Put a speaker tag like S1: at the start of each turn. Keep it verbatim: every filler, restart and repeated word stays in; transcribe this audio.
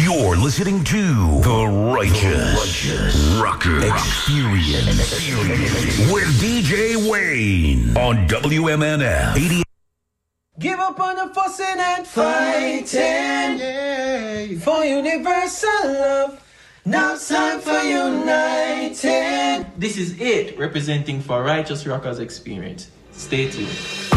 S1: You're listening to The Righteous, Righteous Rocker Experience. Experience with D J Wayne on W M N F eighty.
S2: Give up on the fussing and fighting, yeah, for universal love. Now it's time for uniting.
S3: This is it, representing for Righteous Rockers Experience. Stay tuned.